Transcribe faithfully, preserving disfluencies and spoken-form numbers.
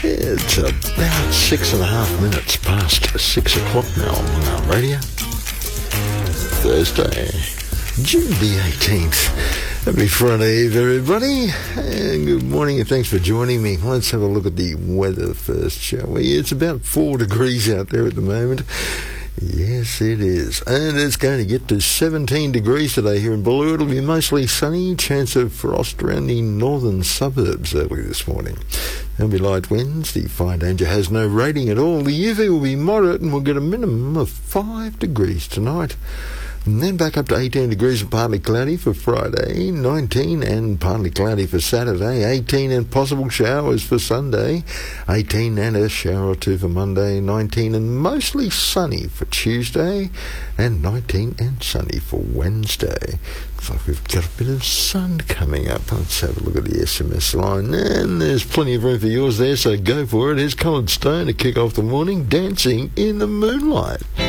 It's about six and a half minutes past six o'clock now on our radio. Thursday, June the eighteenth. Happy Friday, everybody. And good morning and thanks for joining me. Let's have a look at the weather first, shall we? It's about four degrees out there at the moment. Yes, it is. And it's going to get to seventeen degrees today here in Bulloo. It'll be mostly sunny. Chance of frost around the northern suburbs early this morning. There'll be light winds. The fire danger has no rating at all. The U V will be moderate and we'll get a minimum of five degrees tonight. And then back up to eighteen degrees and partly cloudy for Friday, nineteen and partly cloudy for Saturday, eighteen and possible showers for Sunday, eighteen and a shower or two for Monday, nineteen and mostly sunny for Tuesday, and nineteen and sunny for Wednesday. Looks like we've got a bit of sun coming up. Let's have a look at the S M S line. And there's plenty of room for yours there, so go for it. Here's Colin Stone to kick off the morning, Dancing in the Moonlight.